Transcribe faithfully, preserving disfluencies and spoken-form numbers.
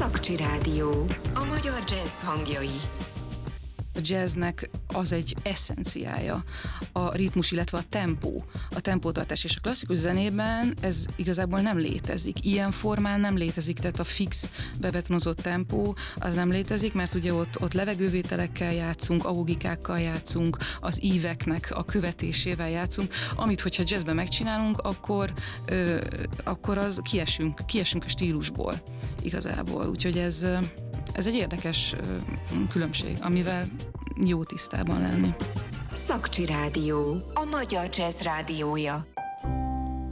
Szakcsi Rádió. A magyar jazz hangjai. A jazznek az egy eszenciája, a ritmus, illetve a tempó, a tempótartás, és a klasszikus zenében ez igazából nem létezik. Ilyen formán nem létezik, tehát a fix, bebetonozott tempó az nem létezik, mert ugye ott, ott levegővételekkel játszunk, augikákkal játszunk, az íveknek a követésével játszunk, amit hogyha jazzben megcsinálunk, akkor, ö, akkor az kiesünk, kiesünk a stílusból igazából. Úgyhogy ez, ez egy érdekes ö, különbség, amivel jó tisztában lenni. Szakcsi Rádió. A magyar jazz rádiója.